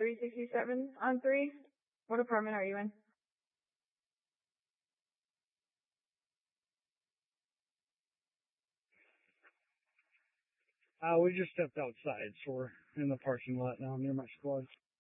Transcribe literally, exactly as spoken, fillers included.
three sixty-seven on three. What apartment are you in? Uh, we just stepped outside, so we're in the parking lot now near my squad.